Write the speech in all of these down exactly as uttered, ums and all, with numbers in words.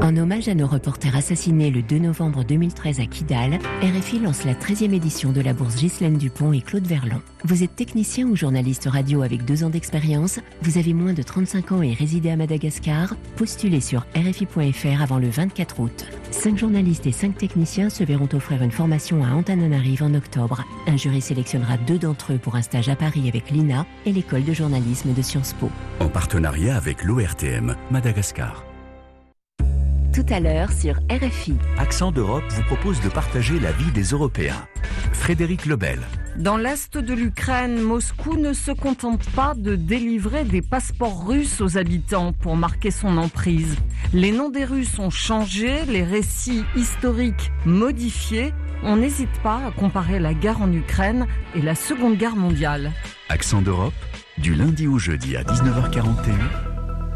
En hommage à nos reporters assassinés le deux novembre deux mille treize à Kidal, R F I lance la treizième édition de la bourse Ghislaine Dupont et Claude Verlon. Vous êtes technicien ou journaliste radio avec deux ans d'expérience, vous avez moins de trente-cinq ans et résidez à Madagascar, postulez sur R F I point F R avant le vingt-quatre août. Cinq journalistes et cinq techniciens se verront offrir une formation à Antananarive en octobre. Un jury sélectionnera deux d'entre eux pour un stage à Paris avec l'I N A et l'école de journalisme de Sciences Po. En partenariat avec l'O R T M Madagascar. Tout à l'heure sur R F I. Accent d'Europe vous propose de partager la vie des Européens. Frédéric Lebel. Dans l'est de l'Ukraine, Moscou ne se contente pas de délivrer des passeports russes aux habitants pour marquer son emprise. Les noms des Russes ont changé, les récits historiques modifiés. On n'hésite pas à comparer la guerre en Ukraine et la Seconde Guerre mondiale. Accent d'Europe, du lundi au jeudi à dix-neuf heures quarante et un.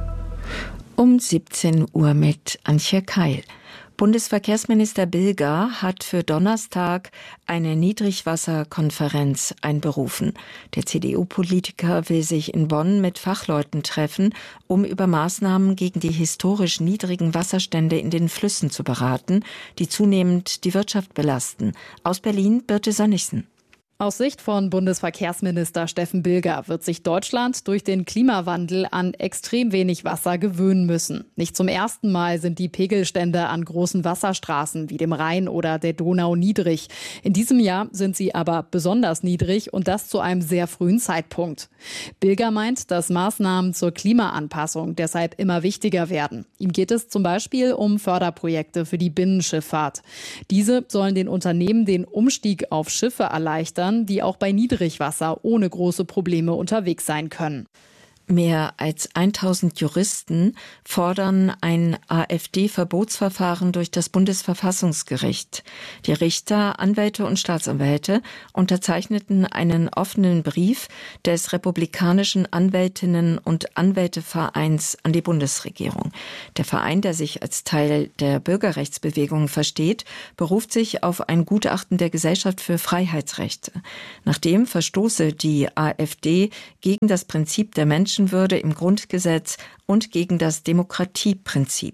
Um siebzehn Uhr mit Antje Keil. Bundesverkehrsminister Bilger hat für Donnerstag eine Niedrigwasserkonferenz einberufen. Der C D U-Politiker will sich in Bonn mit Fachleuten treffen, um über Maßnahmen gegen die historisch niedrigen Wasserstände in den Flüssen zu beraten, die zunehmend die Wirtschaft belasten. Aus Berlin Birte Sönnigsen. Aus Sicht von Bundesverkehrsminister Steffen Bilger wird sich Deutschland durch den Klimawandel an extrem wenig Wasser gewöhnen müssen. Nicht zum ersten Mal sind die Pegelstände an großen Wasserstraßen wie dem Rhein oder der Donau niedrig. In diesem Jahr sind sie aber besonders niedrig und das zu einem sehr frühen Zeitpunkt. Bilger meint, dass Maßnahmen zur Klimaanpassung deshalb immer wichtiger werden. Ihm geht es zum Beispiel um Förderprojekte für die Binnenschifffahrt. Diese sollen den Unternehmen den Umstieg auf Schiffe erleichtern, die auch bei Niedrigwasser ohne große Probleme unterwegs sein können. Mehr als tausend Juristen fordern ein AfD-Verbotsverfahren durch das Bundesverfassungsgericht. Die Richter, Anwälte und Staatsanwälte unterzeichneten einen offenen Brief des Republikanischen Anwältinnen- und Anwältevereins an die Bundesregierung. Der Verein, der sich als Teil der Bürgerrechtsbewegung versteht, beruft sich auf ein Gutachten der Gesellschaft für Freiheitsrechte. Nachdem verstoße die AfD gegen das Prinzip der Menschen würde im Grundgesetz und gegen das Demokratieprinzip.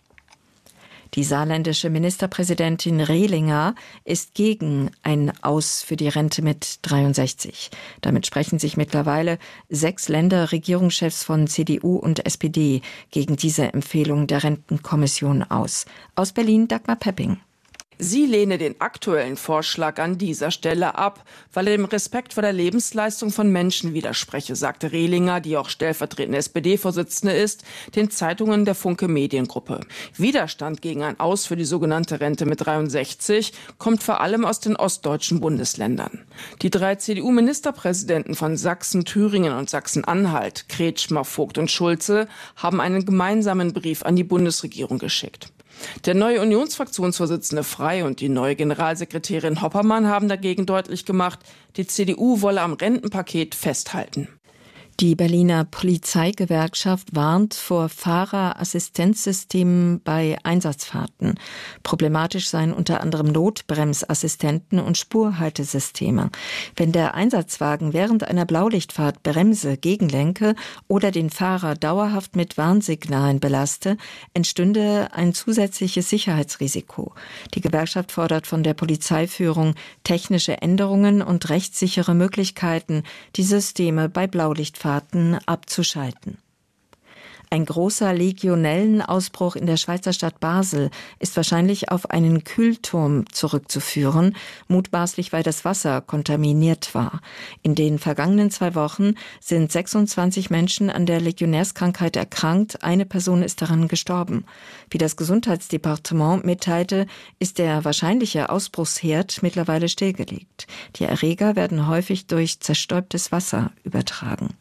Die saarländische Ministerpräsidentin Rehlinger ist gegen ein Aus für die Rente mit dreiundsechzig. Damit sprechen sich mittlerweile sechs Länderregierungschefs von C D U und S P D gegen diese Empfehlung der Rentenkommission aus. Aus Berlin Dagmar Pepping. Sie lehne den aktuellen Vorschlag an dieser Stelle ab, weil er dem Respekt vor der Lebensleistung von Menschen widerspreche, sagte Rehlinger, die auch stellvertretende S P D-Vorsitzende ist, den Zeitungen der Funke Mediengruppe. Widerstand gegen ein Aus für die sogenannte Rente mit dreiundsechzig kommt vor allem aus den ostdeutschen Bundesländern. Die drei C D U-Ministerpräsidenten von Sachsen, Thüringen und Sachsen-Anhalt, Kretschmer, Vogt und Schulze, haben einen gemeinsamen Brief an die Bundesregierung geschickt. Der neue Unionsfraktionsvorsitzende Frey und die neue Generalsekretärin Hoppermann haben dagegen deutlich gemacht, die C D U wolle am Rentenpaket festhalten. Die Berliner Polizeigewerkschaft warnt vor Fahrerassistenzsystemen bei Einsatzfahrten. Problematisch seien unter anderem Notbremsassistenten und Spurhaltesysteme. Wenn der Einsatzwagen während einer Blaulichtfahrt bremse, gegenlenke oder den Fahrer dauerhaft mit Warnsignalen belaste, entstünde ein zusätzliches Sicherheitsrisiko. Die Gewerkschaft fordert von der Polizeiführung technische Änderungen und rechtssichere Möglichkeiten, die Systeme bei Blaulichtfahrten abzuschalten. Ein großer Legionellenausbruch in der Schweizer Stadt Basel ist wahrscheinlich auf einen Kühlturm zurückzuführen, mutmaßlich weil das Wasser kontaminiert war. In den vergangenen zwei Wochen sind sechsundzwanzig Menschen an der Legionärskrankheit erkrankt, eine Person ist daran gestorben. Wie das Gesundheitsdepartement mitteilte, ist der wahrscheinliche Ausbruchsherd mittlerweile stillgelegt. Die Erreger werden häufig durch zerstäubtes Wasser übertragen.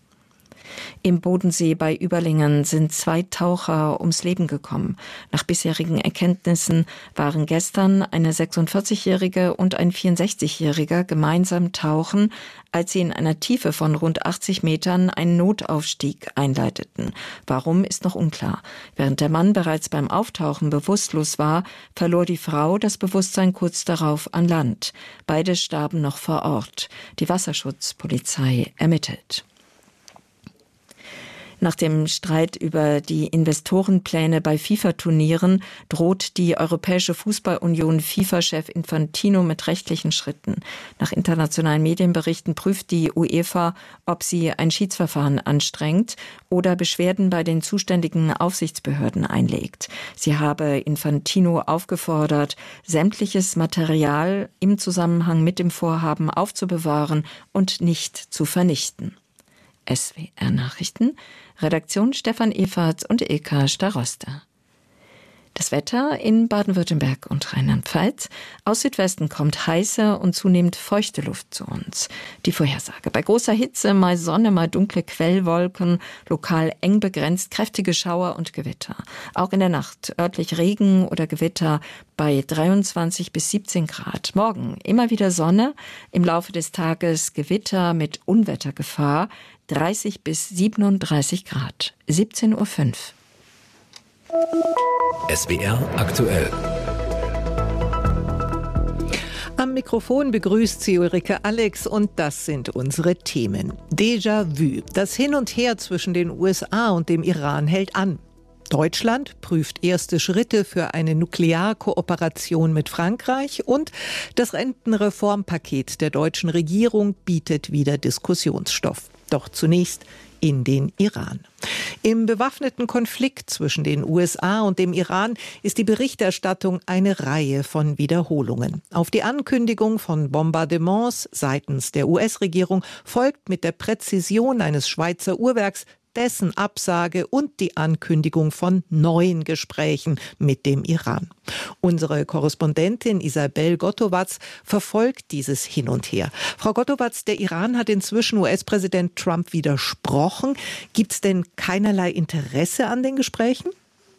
Im Bodensee bei Überlingen sind zwei Taucher ums Leben gekommen. Nach bisherigen Erkenntnissen waren gestern eine sechsundvierzigjährige und ein vierundsechzigjähriger gemeinsam tauchen, als sie in einer Tiefe von rund achtzig Metern einen Notaufstieg einleiteten. Warum, ist noch unklar. Während der Mann bereits beim Auftauchen bewusstlos war, verlor die Frau das Bewusstsein kurz darauf an Land. Beide starben noch vor Ort. Die Wasserschutzpolizei ermittelt. Nach dem Streit über die Investorenpläne bei FIFA-Turnieren droht die Europäische Fußballunion FIFA-Chef Infantino mit rechtlichen Schritten. Nach internationalen Medienberichten prüft die UEFA, ob sie ein Schiedsverfahren anstrengt oder Beschwerden bei den zuständigen Aufsichtsbehörden einlegt. Sie habe Infantino aufgefordert, sämtliches Material im Zusammenhang mit dem Vorhaben aufzubewahren und nicht zu vernichten. S W R Nachrichten, Redaktion Stefan Everts und Ilka Staroste. Das Wetter in Baden-Württemberg und Rheinland-Pfalz. Aus Südwesten kommt heiße und zunehmend feuchte Luft zu uns. Die Vorhersage: Bei großer Hitze mal Sonne, mal dunkle Quellwolken, lokal eng begrenzt kräftige Schauer und Gewitter. Auch in der Nacht örtlich Regen oder Gewitter bei dreiundzwanzig bis siebzehn Grad. Morgen immer wieder Sonne, im Laufe des Tages Gewitter mit Unwettergefahr, dreißig bis siebenunddreißig Grad. siebzehn Uhr fünf. S W R aktuell. Am Mikrofon begrüßt sie Ulrike Alex und das sind unsere Themen. Déjà-vu. Das Hin und Her zwischen den U S A und dem Iran hält an. Deutschland prüft erste Schritte für eine Nuklearkooperation mit Frankreich und das Rentenreformpaket der deutschen Regierung bietet wieder Diskussionsstoff. Doch zunächst in den Iran. Im bewaffneten Konflikt zwischen den U S A und dem Iran ist die Berichterstattung eine Reihe von Wiederholungen. Auf die Ankündigung von Bombardements seitens der U S-Regierung folgt mit der Präzision eines Schweizer Uhrwerks dessen Absage und die Ankündigung von neuen Gesprächen mit dem Iran. Unsere Korrespondentin Isabel Gottowatz verfolgt dieses Hin und Her. Frau Gottowatz, der Iran hat inzwischen U S-Präsident Trump widersprochen. Gibt es denn keinerlei Interesse an den Gesprächen?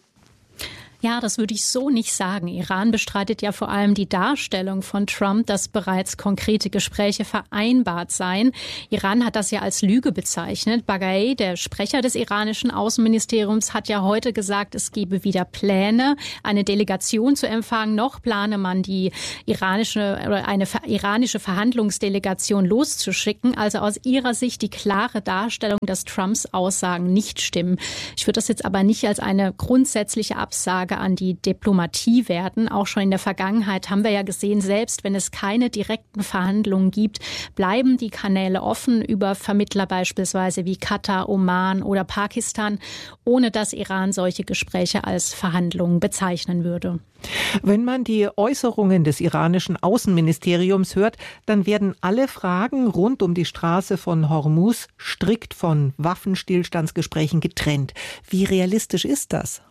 Ja, das würde ich so nicht sagen. Iran bestreitet ja vor allem die Darstellung von Trump, dass bereits konkrete Gespräche vereinbart seien. Iran hat das ja als Lüge bezeichnet. Baghei, der Sprecher des iranischen Außenministeriums, hat ja heute gesagt, es gebe wieder Pläne, eine Delegation zu empfangen. Noch plane man, die iranische oder eine iranische Verhandlungsdelegation loszuschicken. Also aus ihrer Sicht die klare Darstellung, dass Trumps Aussagen nicht stimmen. Ich würde das jetzt aber nicht als eine grundsätzliche Absage an die Diplomatie werten. Auch schon in der Vergangenheit haben wir ja gesehen, selbst wenn es keine direkten Verhandlungen gibt, bleiben die Kanäle offen über Vermittler beispielsweise wie Katar, Oman oder Pakistan, ohne dass Iran solche Gespräche als Verhandlungen bezeichnen würde. Wenn man die Äußerungen des iranischen Außenministeriums hört, dann werden alle Fragen rund um die Straße von Hormuz strikt von Waffenstillstandsgesprächen getrennt. Wie realistisch ist das?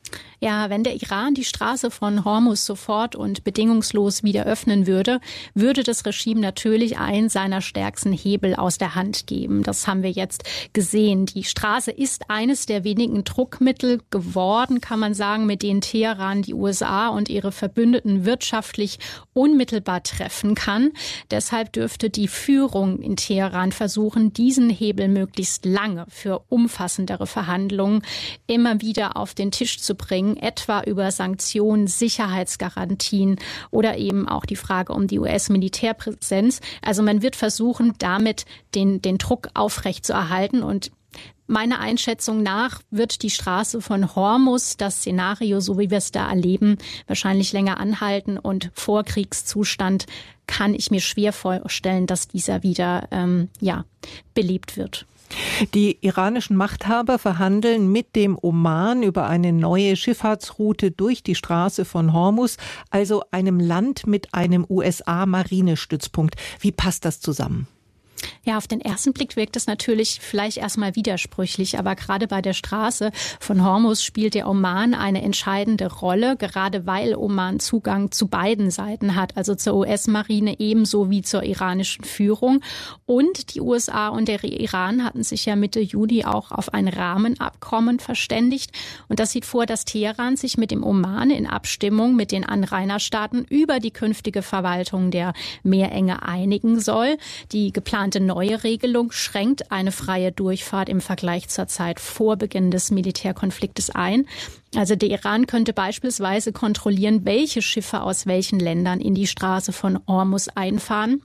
Ja, wenn der Iran die Straße von Hormuz sofort und bedingungslos wieder öffnen würde, würde das Regime natürlich einen seiner stärksten Hebel aus der Hand geben. Das haben wir jetzt gesehen. Die Straße ist eines der wenigen Druckmittel geworden, kann man sagen, mit denen Teheran die U S A und ihre Verbündeten wirtschaftlich unmittelbar treffen kann. Deshalb dürfte die Führung in Teheran versuchen, diesen Hebel möglichst lange für umfassendere Verhandlungen immer wieder auf den Tisch zu bringen, etwa über Sanktionen, Sicherheitsgarantien oder eben auch die Frage um die U S-Militärpräsenz. Also man wird versuchen, damit den, den Druck aufrechtzuerhalten und meiner Einschätzung nach wird die Straße von Hormuz, das Szenario, so wie wir es da erleben, wahrscheinlich länger anhalten und Vorkriegszustand kann ich mir schwer vorstellen, dass dieser wieder ähm, ja, belebt wird. Die iranischen Machthaber verhandeln mit dem Oman über eine neue Schifffahrtsroute durch die Straße von Hormuz, also einem Land mit einem U S A-Marinestützpunkt. Wie passt das zusammen? Ja, auf den ersten Blick wirkt es natürlich vielleicht erstmal widersprüchlich, aber gerade bei der Straße von Hormuz spielt der Oman eine entscheidende Rolle, gerade weil Oman Zugang zu beiden Seiten hat, also zur U S-Marine ebenso wie zur iranischen Führung. Und die U S A und der Iran hatten sich ja Mitte Juli auch auf ein Rahmenabkommen verständigt. Und das sieht vor, dass Teheran sich mit dem Oman in Abstimmung mit den Anrainerstaaten über die künftige Verwaltung der Meerenge einigen soll. Die geplante neue Regelung schränkt eine freie Durchfahrt im Vergleich zur Zeit vor Beginn des Militärkonfliktes ein. Also der Iran könnte beispielsweise kontrollieren, welche Schiffe aus welchen Ländern in die Straße von Hormuz einfahren.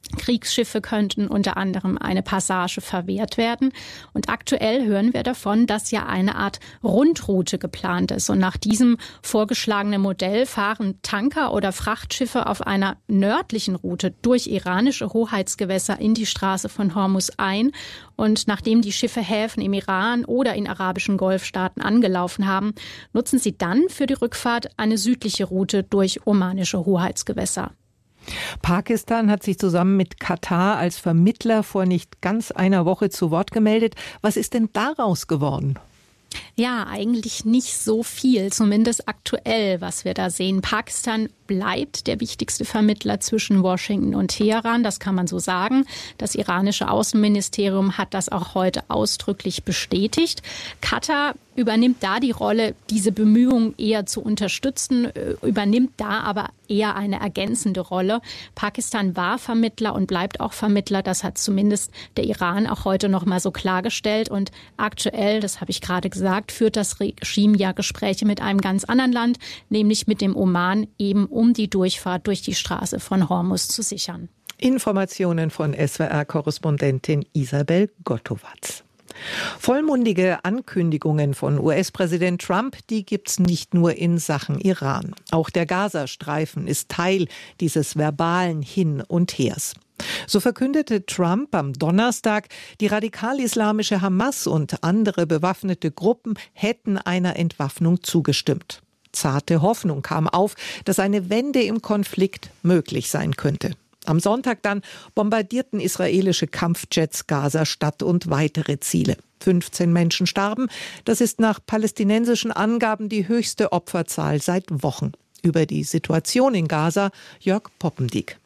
Kriegsschiffe könnten unter anderem eine Passage verwehrt werden. Und aktuell hören wir davon, dass ja eine Art Rundroute geplant ist. Und nach diesem vorgeschlagenen Modell fahren Tanker oder Frachtschiffe auf einer nördlichen Route durch iranische Hoheitsgewässer in die Straße von Hormuz ein. Und nachdem die Schiffe Häfen im Iran oder in arabischen Golfstaaten angelaufen haben, nutzen sie dann für die Rückfahrt eine südliche Route durch omanische Hoheitsgewässer. Pakistan hat sich zusammen mit Katar als Vermittler vor nicht ganz einer Woche zu Wort gemeldet. Was ist denn daraus geworden? Ja, eigentlich nicht so viel, zumindest aktuell, was wir da sehen. Pakistan bleibt der wichtigste Vermittler zwischen Washington und Teheran, das kann man so sagen. Das iranische Außenministerium hat das auch heute ausdrücklich bestätigt. Katar übernimmt da die Rolle, diese Bemühungen eher zu unterstützen, übernimmt da aber eher eine ergänzende Rolle. Pakistan war Vermittler und bleibt auch Vermittler. Das hat zumindest der Iran auch heute noch mal so klargestellt. Und aktuell, das habe ich gerade gesagt, führt das Regime ja Gespräche mit einem ganz anderen Land, nämlich mit dem Oman, eben um die Durchfahrt durch die Straße von Hormuz zu sichern. Informationen von S W R-Korrespondentin Isabel Gottowatz. Vollmundige Ankündigungen von U S-Präsident Trump, die gibt's nicht nur in Sachen Iran. Auch der Gazastreifen ist Teil dieses verbalen Hin und Hers. So verkündete Trump am Donnerstag, die radikal-islamische Hamas und andere bewaffnete Gruppen hätten einer Entwaffnung zugestimmt. Zarte Hoffnung kam auf, dass eine Wende im Konflikt möglich sein könnte. Am Sonntag dann bombardierten israelische Kampfjets Gaza-Stadt und weitere Ziele. fünfzehn Menschen starben. Das ist nach palästinensischen Angaben die höchste Opferzahl seit Wochen. Über die Situation in Gaza Jörg Poppendiek.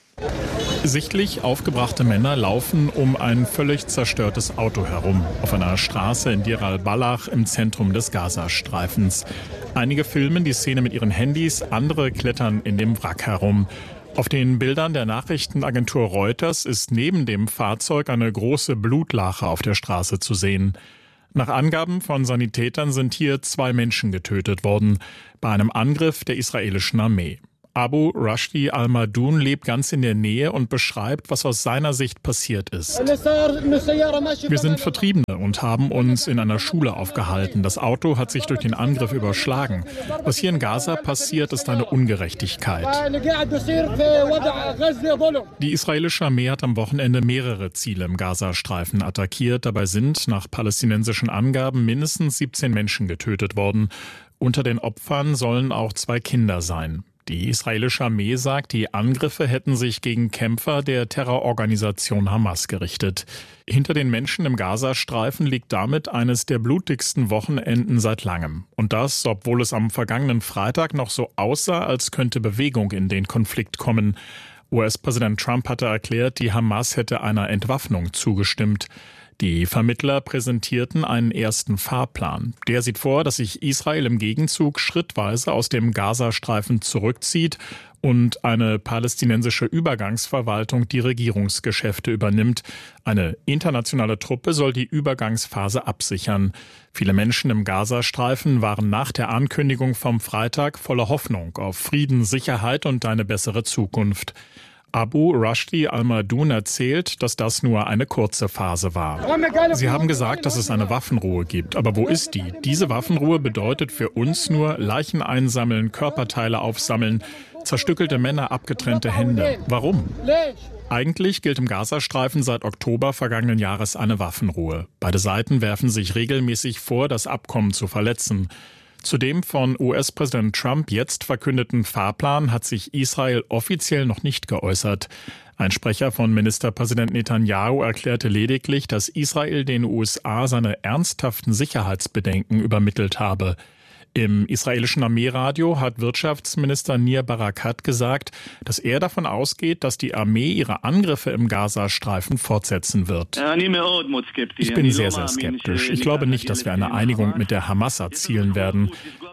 Sichtlich aufgebrachte Männer laufen um ein völlig zerstörtes Auto herum, auf einer Straße in Deir al-Balach im Zentrum des Gazastreifens. Einige filmen die Szene mit ihren Handys, andere klettern in dem Wrack herum. Auf den Bildern der Nachrichtenagentur Reuters ist neben dem Fahrzeug eine große Blutlache auf der Straße zu sehen. Nach Angaben von Sanitätern sind hier zwei Menschen getötet worden, bei einem Angriff der israelischen Armee. Abu Rashdi al-Madoun lebt ganz in der Nähe und beschreibt, was aus seiner Sicht passiert ist. Wir sind Vertriebene und haben uns in einer Schule aufgehalten. Das Auto hat sich durch den Angriff überschlagen. Was hier in Gaza passiert, ist eine Ungerechtigkeit. Die israelische Armee hat am Wochenende mehrere Ziele im Gazastreifen attackiert. Dabei sind nach palästinensischen Angaben mindestens siebzehn Menschen getötet worden. Unter den Opfern sollen auch zwei Kinder sein. Die israelische Armee sagt, die Angriffe hätten sich gegen Kämpfer der Terrororganisation Hamas gerichtet. Hinter den Menschen im Gazastreifen liegt damit eines der blutigsten Wochenenden seit langem. Und das, obwohl es am vergangenen Freitag noch so aussah, als könnte Bewegung in den Konflikt kommen. U S-Präsident Trump hatte erklärt, die Hamas hätte einer Entwaffnung zugestimmt. Die Vermittler präsentierten einen ersten Fahrplan. Der sieht vor, dass sich Israel im Gegenzug schrittweise aus dem Gazastreifen zurückzieht und eine palästinensische Übergangsverwaltung die Regierungsgeschäfte übernimmt. Eine internationale Truppe soll die Übergangsphase absichern. Viele Menschen im Gazastreifen waren nach der Ankündigung vom Freitag voller Hoffnung auf Frieden, Sicherheit und eine bessere Zukunft. Abu Rashdi al-Madoun erzählt, dass das nur eine kurze Phase war. Sie haben gesagt, dass es eine Waffenruhe gibt. Aber wo ist die? Diese Waffenruhe bedeutet für uns nur Leichen einsammeln, Körperteile aufsammeln, zerstückelte Männer, abgetrennte Hände. Warum? Eigentlich gilt im Gazastreifen seit Oktober vergangenen Jahres eine Waffenruhe. Beide Seiten werfen sich regelmäßig vor, das Abkommen zu verletzen. Zu dem von U S-Präsident Trump jetzt verkündeten Fahrplan hat sich Israel offiziell noch nicht geäußert. Ein Sprecher von Ministerpräsident Netanyahu erklärte lediglich, dass Israel den U S A seine ernsthaften Sicherheitsbedenken übermittelt habe. Im israelischen Armeeradio hat Wirtschaftsminister Nir Barakat gesagt, dass er davon ausgeht, dass die Armee ihre Angriffe im Gazastreifen fortsetzen wird. Ich bin sehr, sehr skeptisch. Ich glaube nicht, dass wir eine Einigung mit der Hamas erzielen werden.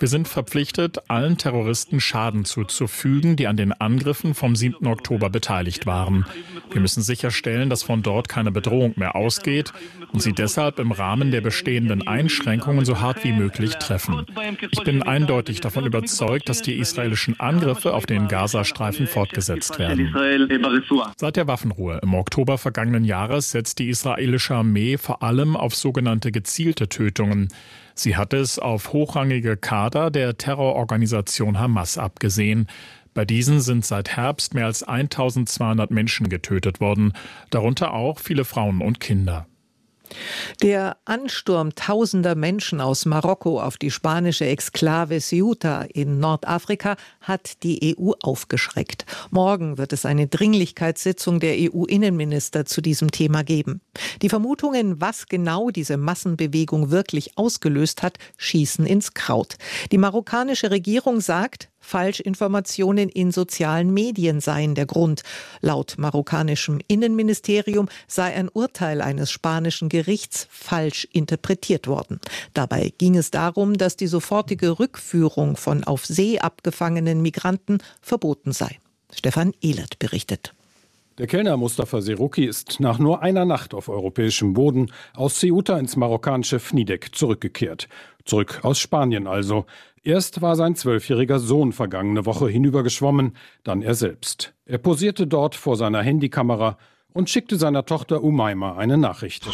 Wir sind verpflichtet, allen Terroristen Schaden zuzufügen, die an den Angriffen vom siebten Oktober beteiligt waren. Wir müssen sicherstellen, dass von dort keine Bedrohung mehr ausgeht und sie deshalb im Rahmen der bestehenden Einschränkungen so hart wie möglich treffen. Ich bin eindeutig davon überzeugt, dass die israelischen Angriffe auf den Gazastreifen fortgesetzt werden. Seit der Waffenruhe im Oktober vergangenen Jahres setzt die israelische Armee vor allem auf sogenannte gezielte Tötungen. Sie hat es auf hochrangige Kader der Terrororganisation Hamas abgesehen. Bei diesen sind seit Herbst mehr als eintausendzweihundert Menschen getötet worden, darunter auch viele Frauen und Kinder. Der Ansturm tausender Menschen aus Marokko auf die spanische Exklave Ceuta in Nordafrika hat die E U aufgeschreckt. Morgen wird es eine Dringlichkeitssitzung der E U-Innenminister zu diesem Thema geben. Die Vermutungen, was genau diese Massenbewegung wirklich ausgelöst hat, schießen ins Kraut. Die marokkanische Regierung sagt, Falschinformationen in sozialen Medien seien der Grund. Laut marokkanischem Innenministerium sei ein Urteil eines spanischen Gerichts falsch interpretiert worden. Dabei ging es darum, dass die sofortige Rückführung von auf See abgefangenen Migranten verboten sei. Stefan Ehlert berichtet. Der Kellner Mustafa Seruki ist nach nur einer Nacht auf europäischem Boden aus Ceuta ins marokkanische Fnidek zurückgekehrt. Zurück aus Spanien also. Erst war sein zwölfjähriger Sohn vergangene Woche hinübergeschwommen, dann er selbst. Er posierte dort vor seiner Handykamera und schickte seiner Tochter Umaima eine Nachricht.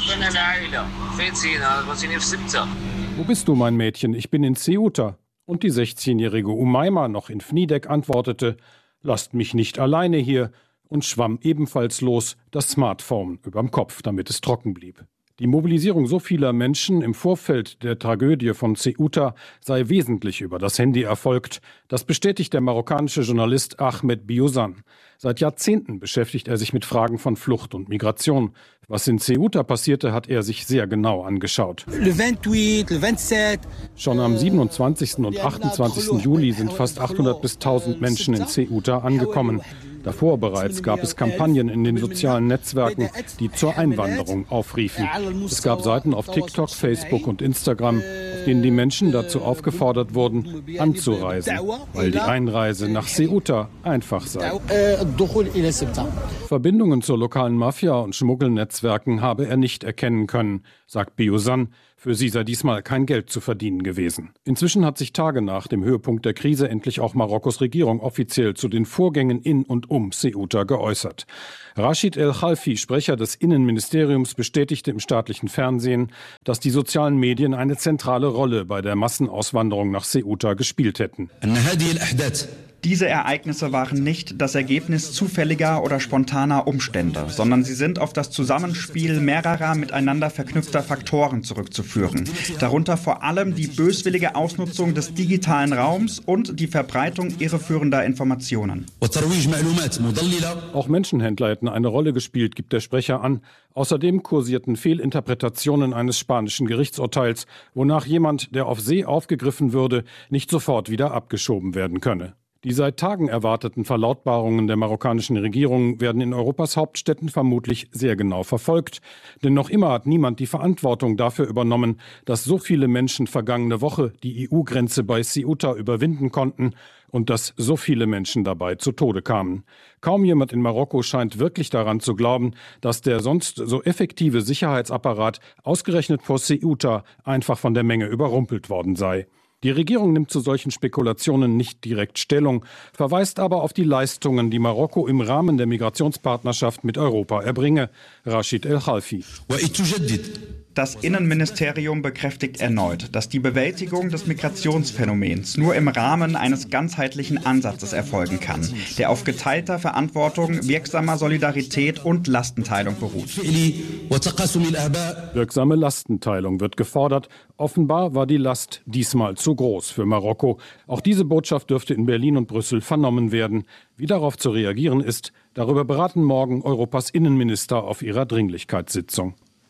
Wo bist du, mein Mädchen? Ich bin in Ceuta. Und die sechzehnjährige Umaima, noch in Fnidek, antwortete, lasst mich nicht alleine hier, und schwamm ebenfalls los, das Smartphone überm Kopf, damit es trocken blieb. Die Mobilisierung so vieler Menschen im Vorfeld der Tragödie von Ceuta sei wesentlich über das Handy erfolgt. Das bestätigt der marokkanische Journalist Ahmed Biozan. Seit Jahrzehnten beschäftigt er sich mit Fragen von Flucht und Migration. Was in Ceuta passierte, hat er sich sehr genau angeschaut. Schon am siebenundzwanzigsten und achtundzwanzigsten Juli sind fast achthundert bis tausend Menschen in Ceuta angekommen. Davor bereits gab es Kampagnen in den sozialen Netzwerken, die zur Einwanderung aufriefen. Es gab Seiten auf TikTok, Facebook und Instagram, auf denen die Menschen dazu aufgefordert wurden, anzureisen, weil die Einreise nach Ceuta einfach sei. Verbindungen zur lokalen Mafia und Schmuggelnetzwerken habe er nicht erkennen können, sagt Biozan. Für sie sei diesmal kein Geld zu verdienen gewesen. Inzwischen hat sich Tage nach dem Höhepunkt der Krise endlich auch Marokkos Regierung offiziell zu den Vorgängen in und um Ceuta geäußert. Rashid El Khalfi, Sprecher des Innenministeriums, bestätigte im staatlichen Fernsehen, dass die sozialen Medien eine zentrale Rolle bei der Massenauswanderung nach Ceuta gespielt hätten. Diese Ereignisse waren nicht das Ergebnis zufälliger oder spontaner Umstände, sondern sie sind auf das Zusammenspiel mehrerer miteinander verknüpfter Faktoren zurückzuführen. Darunter vor allem die böswillige Ausnutzung des digitalen Raums und die Verbreitung irreführender Informationen. Auch Menschenhändler hätten eine Rolle gespielt, gibt der Sprecher an. Außerdem kursierten Fehlinterpretationen eines spanischen Gerichtsurteils, wonach jemand, der auf See aufgegriffen würde, nicht sofort wieder abgeschoben werden könne. Die seit Tagen erwarteten Verlautbarungen der marokkanischen Regierung werden in Europas Hauptstädten vermutlich sehr genau verfolgt. Denn noch immer hat niemand die Verantwortung dafür übernommen, dass so viele Menschen vergangene Woche die E U-Grenze bei Ceuta überwinden konnten und dass so viele Menschen dabei zu Tode kamen. Kaum jemand in Marokko scheint wirklich daran zu glauben, dass der sonst so effektive Sicherheitsapparat ausgerechnet vor Ceuta einfach von der Menge überrumpelt worden sei. Die Regierung nimmt zu solchen Spekulationen nicht direkt Stellung, verweist aber auf die Leistungen, die Marokko im Rahmen der Migrationspartnerschaft mit Europa erbringe. Rashid El Khalfi. Das Innenministerium bekräftigt erneut, dass die Bewältigung des Migrationsphänomens nur im Rahmen eines ganzheitlichen Ansatzes erfolgen kann, der auf geteilter Verantwortung, wirksamer Solidarität und Lastenteilung beruht. Wirksame Lastenteilung wird gefordert. Offenbar war die Last diesmal zu groß für Marokko. Auch diese Botschaft dürfte in Berlin und Brüssel vernommen werden. Wie darauf zu reagieren ist, darüber beraten morgen Europas Innenminister auf ihrer Dringlichkeitssitzung.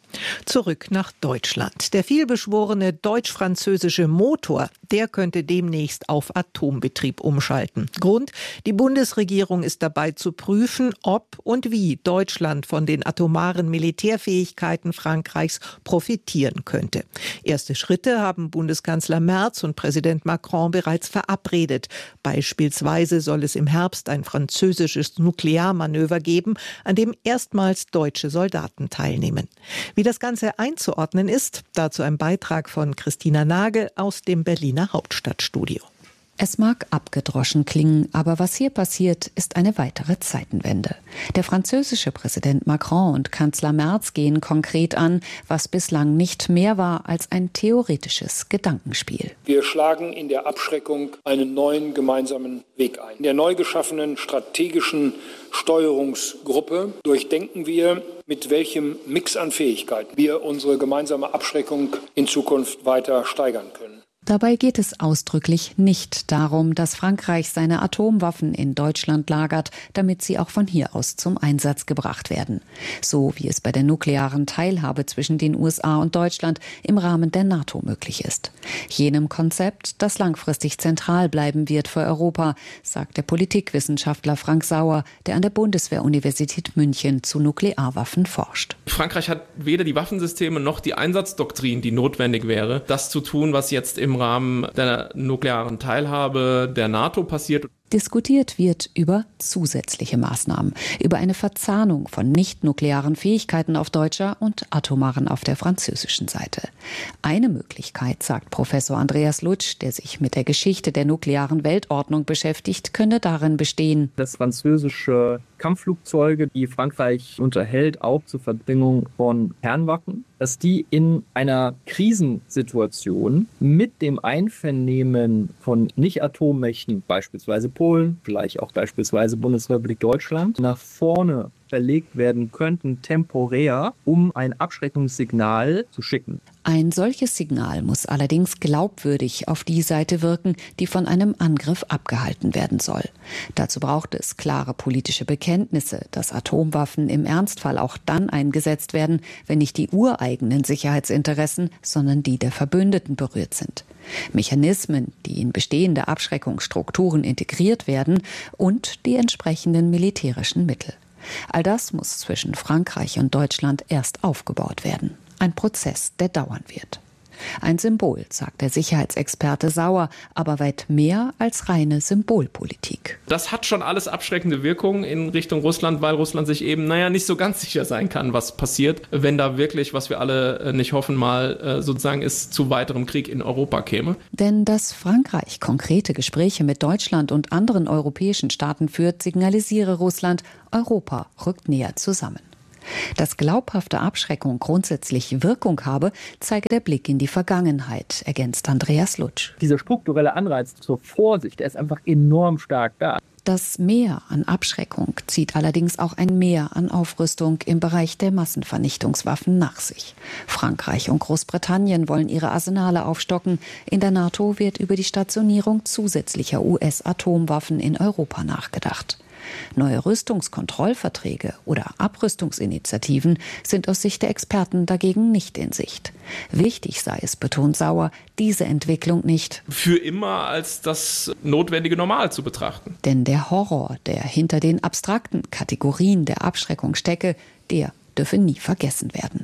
Zurück nach Deutschland. Der vielbeschworene deutsch-französische Motor, der könnte demnächst auf Atombetrieb umschalten. Grund: Die Bundesregierung ist dabei zu prüfen, ob und wie Deutschland von den atomaren Militärfähigkeiten Frankreichs profitieren könnte. Erste Schritte haben Bundeskanzler Merz und Präsident Macron bereits verabredet. Beispielsweise soll es im Herbst ein französisches Nuklearmanöver geben, an dem erstmals deutsche Soldaten teilnehmen. Wie das Ganze einzuordnen ist, dazu ein Beitrag von Christina Nagel aus dem Berliner Hauptstadtstudio. Es mag abgedroschen klingen, aber was hier passiert, ist eine weitere Zeitenwende. Der französische Präsident Macron und Kanzler Merz gehen konkret an, was bislang nicht mehr war als ein theoretisches Gedankenspiel. Wir schlagen in der Abschreckung einen neuen gemeinsamen Weg ein. In der neu geschaffenen strategischen Steuerungsgruppe durchdenken wir, mit welchem Mix an Fähigkeiten wir unsere gemeinsame Abschreckung in Zukunft weiter steigern können. Dabei geht es ausdrücklich nicht darum, dass Frankreich seine Atomwaffen in Deutschland lagert, damit sie auch von hier aus zum Einsatz gebracht werden. So wie es bei der nuklearen Teilhabe zwischen den U S A und Deutschland im Rahmen der NATO möglich ist. Jenem Konzept, das langfristig zentral bleiben wird für Europa, sagt der Politikwissenschaftler Frank Sauer, der an der Bundeswehr-Universität München zu Nuklearwaffen forscht. Frankreich hat weder die Waffensysteme noch die Einsatzdoktrin, die notwendig wäre, das zu tun, was jetzt im Rahmen der nuklearen Teilhabe der NATO passiert. Diskutiert wird über zusätzliche Maßnahmen, über eine Verzahnung von nicht-nuklearen Fähigkeiten auf deutscher und atomaren auf der französischen Seite. Eine Möglichkeit, sagt Professor Andreas Lutsch, der sich mit der Geschichte der nuklearen Weltordnung beschäftigt, könnte darin bestehen, dass französische Kampfflugzeuge, die Frankreich unterhält, auch zur Verdrängung von Kernwaffen, dass die in einer Krisensituation mit dem Einvernehmen von Nicht-Atommächten, beispielsweise Polen, vielleicht auch beispielsweise Bundesrepublik Deutschland, nach vorne verlegt werden könnten, temporär, um ein Abschreckungssignal zu schicken. Ein solches Signal muss allerdings glaubwürdig auf die Seite wirken, die von einem Angriff abgehalten werden soll. Dazu braucht es klare politische Bekenntnisse, dass Atomwaffen im Ernstfall auch dann eingesetzt werden, wenn nicht die ureigenen Sicherheitsinteressen, sondern die der Verbündeten berührt sind. Mechanismen, die in bestehende Abschreckungsstrukturen integriert werden und die entsprechenden militärischen Mittel. All das muss zwischen Frankreich und Deutschland erst aufgebaut werden. Ein Prozess, der dauern wird. Ein Symbol, sagt der Sicherheitsexperte Sauer, aber weit mehr als reine Symbolpolitik. Das hat schon alles abschreckende Wirkung in Richtung Russland, weil Russland sich eben, naja, nicht so ganz sicher sein kann, was passiert, wenn da wirklich, was wir alle nicht hoffen, mal sozusagen es zu weiterem Krieg in Europa käme. Denn dass Frankreich konkrete Gespräche mit Deutschland und anderen europäischen Staaten führt, signalisiere Russland, Europa rückt näher zusammen. Dass glaubhafte Abschreckung grundsätzlich Wirkung habe, zeige der Blick in die Vergangenheit, ergänzt Andreas Lutsch. Dieser strukturelle Anreiz zur Vorsicht, der ist einfach enorm stark da. Das Mehr an Abschreckung zieht allerdings auch ein Mehr an Aufrüstung im Bereich der Massenvernichtungswaffen nach sich. Frankreich und Großbritannien wollen ihre Arsenale aufstocken. In der NATO wird über die Stationierung zusätzlicher U S-Atomwaffen in Europa nachgedacht. Neue Rüstungskontrollverträge oder Abrüstungsinitiativen sind aus Sicht der Experten dagegen nicht in Sicht. Wichtig sei es, betont Sauer, diese Entwicklung nicht für immer als das notwendige Normal zu betrachten. Denn der Horror, der hinter den abstrakten Kategorien der Abschreckung stecke, der dürfe nie vergessen werden.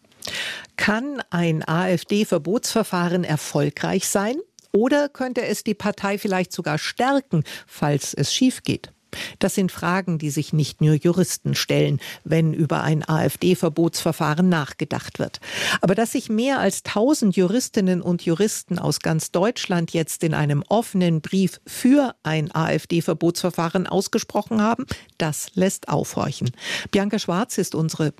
Kann ein AfD-Verbotsverfahren erfolgreich sein? Oder könnte es die Partei vielleicht sogar stärken, falls es schief geht? Das sind Fragen, die sich nicht nur Juristen stellen, wenn über ein AfD-Verbotsverfahren nachgedacht wird. Aber dass sich mehr als tausend Juristinnen und Juristen aus ganz Deutschland jetzt in einem offenen Brief für ein AfD-Verbotsverfahren ausgesprochen haben, das lässt aufhorchen. Bianca Schwarz ist unsere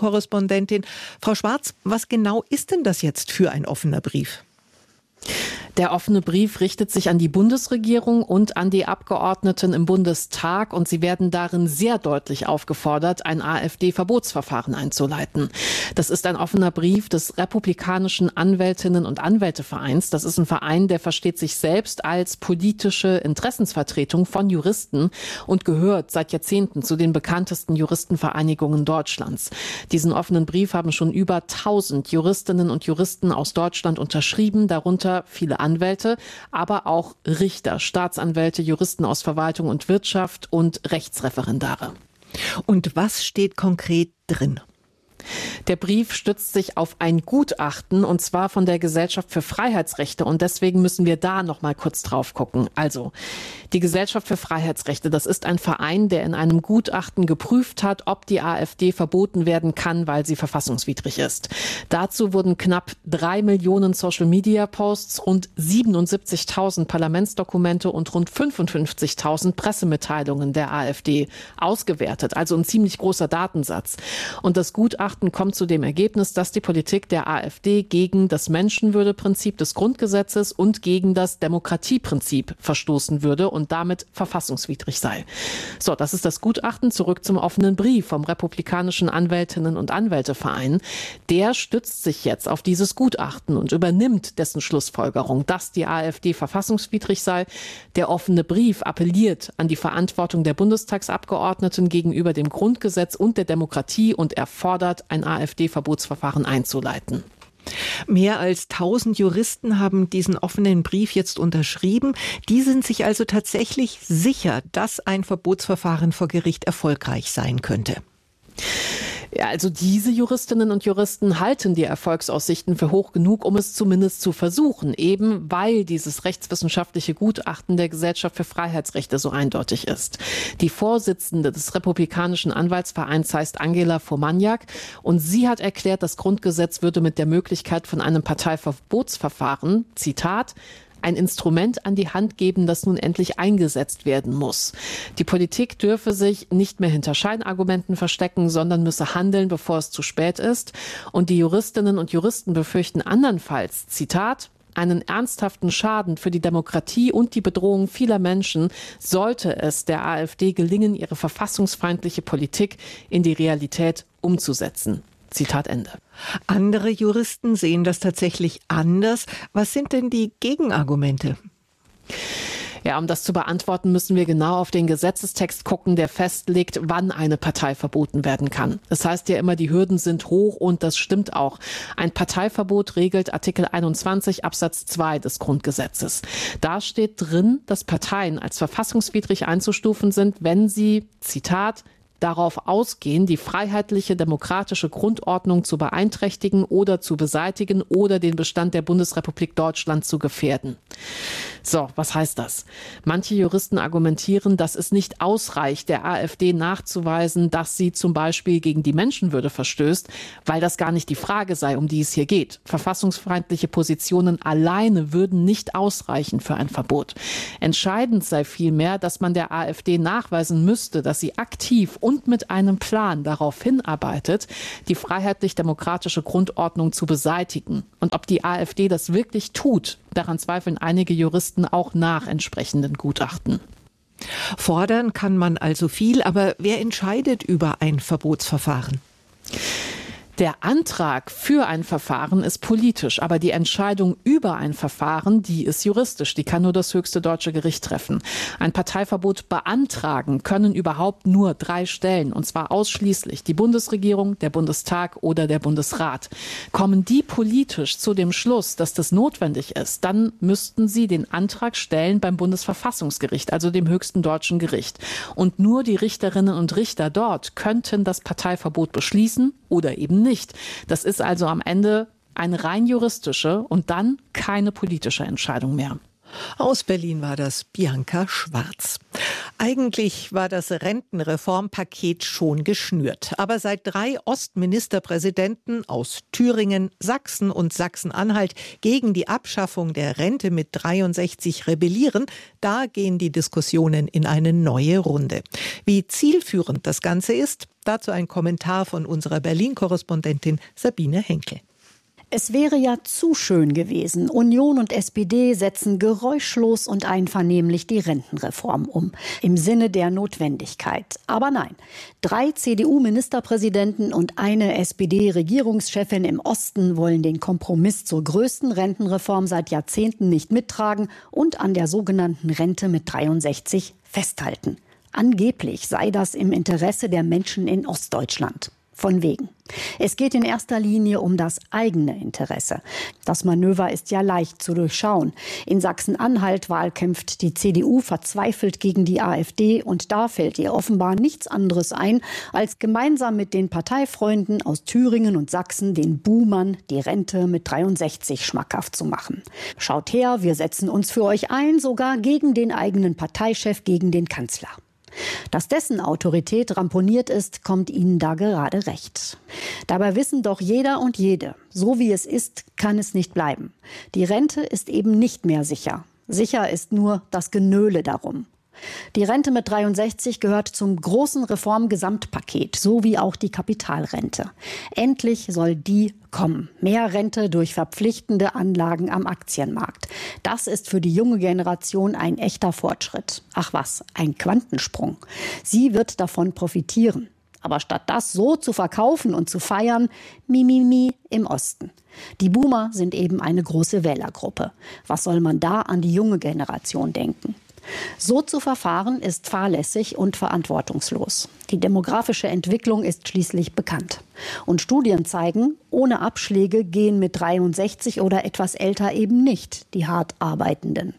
Berlin-Korrespondentin. Frau Schwarz, was genau ist denn das jetzt für ein offener Brief? Der offene Brief richtet sich an die Bundesregierung und an die Abgeordneten im Bundestag und sie werden darin sehr deutlich aufgefordert, ein AfD-Verbotsverfahren einzuleiten. Das ist ein offener Brief des Republikanischen Anwältinnen- und Anwältevereins. Das ist ein Verein, der versteht sich selbst als politische Interessensvertretung von Juristen und gehört seit Jahrzehnten zu den bekanntesten Juristenvereinigungen Deutschlands. Diesen offenen Brief haben schon über tausend Juristinnen und Juristen aus Deutschland unterschrieben, darunter viele Anwälte, aber auch Richter, Staatsanwälte, Juristen aus Verwaltung und Wirtschaft und Rechtsreferendare. Und was steht konkret drin? Der Brief stützt sich auf ein Gutachten und zwar von der Gesellschaft für Freiheitsrechte und deswegen müssen wir da noch mal kurz drauf gucken. Also, die Gesellschaft für Freiheitsrechte, das ist ein Verein, der in einem Gutachten geprüft hat, ob die AfD verboten werden kann, weil sie verfassungswidrig ist. Dazu wurden knapp drei Millionen Social-Media-Posts, rund siebenundsiebzigtausend Parlamentsdokumente und rund fünfundfünfzigtausend Pressemitteilungen der AfD ausgewertet, also ein ziemlich großer Datensatz. Und das Gutachten kommt zu dem Ergebnis, dass die Politik der AfD gegen das Menschenwürdeprinzip des Grundgesetzes und gegen das Demokratieprinzip verstoßen würde und damit verfassungswidrig sei. So, das ist das Gutachten. Zurück zum offenen Brief vom Republikanischen Anwältinnen- und Anwälteverein. Der stützt sich jetzt auf dieses Gutachten und übernimmt dessen Schlussfolgerung, dass die AfD verfassungswidrig sei. Der offene Brief appelliert an die Verantwortung der Bundestagsabgeordneten gegenüber dem Grundgesetz und der Demokratie und erfordert, ein AfD-Verbotsverfahren einzuleiten. Mehr als tausend Juristen haben diesen offenen Brief jetzt unterschrieben. Die sind sich also tatsächlich sicher, dass ein Verbotsverfahren vor Gericht erfolgreich sein könnte. Ja, also diese Juristinnen und Juristen halten die Erfolgsaussichten für hoch genug, um es zumindest zu versuchen, eben weil dieses rechtswissenschaftliche Gutachten der Gesellschaft für Freiheitsrechte so eindeutig ist. Die Vorsitzende des Republikanischen Anwaltsvereins heißt Angela Fomaniak und sie hat erklärt, das Grundgesetz würde mit der Möglichkeit von einem Parteiverbotsverfahren, Zitat, ein Instrument an die Hand geben, das nun endlich eingesetzt werden muss. Die Politik dürfe sich nicht mehr hinter Scheinargumenten verstecken, sondern müsse handeln, bevor es zu spät ist. Und die Juristinnen und Juristen befürchten andernfalls, Zitat, einen ernsthaften Schaden für die Demokratie und die Bedrohung vieler Menschen, sollte es der AfD gelingen, ihre verfassungsfeindliche Politik in die Realität umzusetzen. Zitat Ende. Andere Juristen sehen das tatsächlich anders. Was sind denn die Gegenargumente? Ja, um das zu beantworten, müssen wir genau auf den Gesetzestext gucken, der festlegt, wann eine Partei verboten werden kann. Das heißt ja immer, die Hürden sind hoch und das stimmt auch. Ein Parteiverbot regelt Artikel einundzwanzig Absatz zwei des Grundgesetzes. Da steht drin, dass Parteien als verfassungswidrig einzustufen sind, wenn sie, Zitat, darauf ausgehen, die freiheitliche demokratische Grundordnung zu beeinträchtigen oder zu beseitigen oder den Bestand der Bundesrepublik Deutschland zu gefährden. So, was heißt das? Manche Juristen argumentieren, dass es nicht ausreicht, der AfD nachzuweisen, dass sie zum Beispiel gegen die Menschenwürde verstößt, weil das gar nicht die Frage sei, um die es hier geht. Verfassungsfeindliche Positionen alleine würden nicht ausreichen für ein Verbot. Entscheidend sei vielmehr, dass man der AfD nachweisen müsste, dass sie aktiv und mit einem Plan darauf hinarbeitet, die freiheitlich-demokratische Grundordnung zu beseitigen. Und ob die AfD das wirklich tut, daran zweifeln einige Juristen auch nach entsprechenden Gutachten. Fordern kann man also viel, aber wer entscheidet über ein Verbotsverfahren? Der Antrag für ein Verfahren ist politisch, aber die Entscheidung über ein Verfahren, die ist juristisch. Die kann nur das höchste deutsche Gericht treffen. Ein Parteiverbot beantragen können überhaupt nur drei Stellen, und zwar ausschließlich die Bundesregierung, der Bundestag oder der Bundesrat. Kommen die politisch zu dem Schluss, dass das notwendig ist, dann müssten sie den Antrag stellen beim Bundesverfassungsgericht, also dem höchsten deutschen Gericht. Und nur die Richterinnen und Richter dort könnten das Parteiverbot beschließen oder eben nicht. Das ist also am Ende eine rein juristische und dann keine politische Entscheidung mehr. Aus Berlin war das Bianca Schwarz. Eigentlich war das Rentenreformpaket schon geschnürt. Aber seit drei Ostministerpräsidenten aus Thüringen, Sachsen und Sachsen-Anhalt gegen die Abschaffung der Rente mit dreiundsechzig rebellieren, da gehen die Diskussionen in eine neue Runde. Wie zielführend das Ganze ist, dazu ein Kommentar von unserer Berlin-Korrespondentin Sabine Henkel. Es wäre ja zu schön gewesen. Union und S P D setzen geräuschlos und einvernehmlich die Rentenreform um. Im Sinne der Notwendigkeit. Aber nein, drei C D U-Ministerpräsidenten und eine S P D-Regierungschefin im Osten wollen den Kompromiss zur größten Rentenreform seit Jahrzehnten nicht mittragen und an der sogenannten Rente mit dreiundsechzig festhalten. Angeblich sei das im Interesse der Menschen in Ostdeutschland. Von wegen. Es geht in erster Linie um das eigene Interesse. Das Manöver ist ja leicht zu durchschauen. In Sachsen-Anhalt wahlkämpft die C D U verzweifelt gegen die AfD und da fällt ihr offenbar nichts anderes ein, als gemeinsam mit den Parteifreunden aus Thüringen und Sachsen den Boomern die Rente mit dreiundsechzig schmackhaft zu machen. Schaut her, wir setzen uns für euch ein, sogar gegen den eigenen Parteichef, gegen den Kanzler. Dass dessen Autorität ramponiert ist, kommt ihnen da gerade recht. Dabei wissen doch jeder und jede, so wie es ist, kann es nicht bleiben. Die Rente ist eben nicht mehr sicher. Sicher ist nur das Genöle darum. Die Rente mit dreiundsechzig gehört zum großen Reformgesamtpaket, so wie auch die Kapitalrente. Endlich soll die kommen. Mehr Rente durch verpflichtende Anlagen am Aktienmarkt. Das ist für die junge Generation ein echter Fortschritt. Ach was, ein Quantensprung. Sie wird davon profitieren. Aber statt das so zu verkaufen und zu feiern, Mimimi im Osten. Die Boomer sind eben eine große Wählergruppe. Was soll man da an die junge Generation denken? So zu verfahren ist fahrlässig und verantwortungslos. Die demografische Entwicklung ist schließlich bekannt. Und Studien zeigen, ohne Abschläge gehen mit dreiundsechzig oder etwas älter eben nicht die hart Arbeitenden.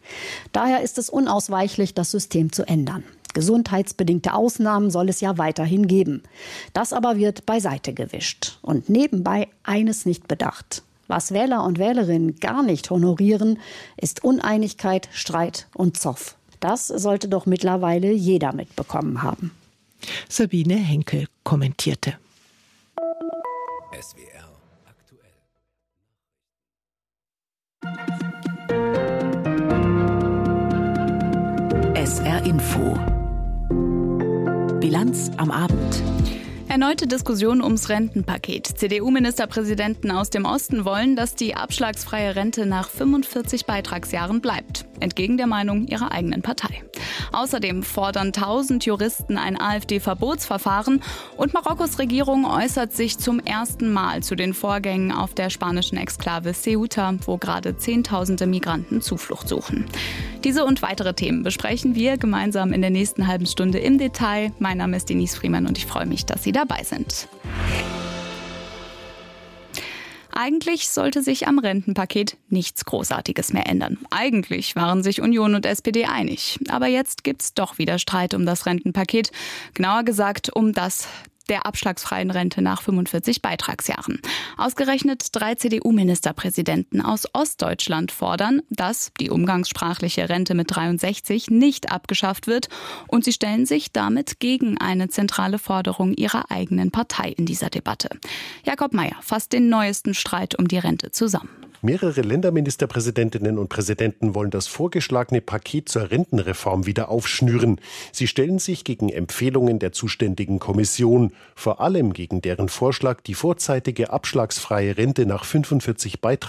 Daher ist es unausweichlich, das System zu ändern. Gesundheitsbedingte Ausnahmen soll es ja weiterhin geben. Das aber wird beiseite gewischt. Und nebenbei eines nicht bedacht. Was Wähler und Wählerinnen gar nicht honorieren, ist Uneinigkeit, Streit und Zoff. Das sollte doch mittlerweile jeder mitbekommen haben. Sabine Henkel kommentierte. S W R aktuell. S R Info. Bilanz am Abend. Erneute Diskussion ums Rentenpaket. C D U-Ministerpräsidenten aus dem Osten wollen, dass die abschlagsfreie Rente nach fünfundvierzig Beitragsjahren bleibt. Entgegen der Meinung ihrer eigenen Partei. Außerdem fordern tausend Juristen ein AfD-Verbotsverfahren und Marokkos Regierung äußert sich zum ersten Mal zu den Vorgängen auf der spanischen Exklave Ceuta, wo gerade Zehntausende Migranten Zuflucht suchen. Diese und weitere Themen besprechen wir gemeinsam in der nächsten halben Stunde im Detail. Mein Name ist Denise Friemann und ich freue mich, dass Sie dabei sind. Eigentlich sollte sich am Rentenpaket nichts Großartiges mehr ändern. Eigentlich waren sich Union und S P D einig. Aber jetzt gibt's doch wieder Streit um das Rentenpaket. Genauer gesagt um das der abschlagsfreien Rente nach fünfundvierzig Beitragsjahren. Ausgerechnet drei C D U-Ministerpräsidenten aus Ostdeutschland fordern, dass die umgangssprachliche Rente mit dreiundsechzig nicht abgeschafft wird und sie stellen sich damit gegen eine zentrale Forderung ihrer eigenen Partei in dieser Debatte. Jakob Mayer fasst den neuesten Streit um die Rente zusammen. Mehrere Länderministerpräsidentinnen und Präsidenten wollen das vorgeschlagene Paket zur Rentenreform wieder aufschnüren. Sie stellen sich gegen Empfehlungen der zuständigen Kommission, vor allem gegen deren Vorschlag, die vorzeitige abschlagsfreie Rente nach fünfundvierzig Beitragsjahren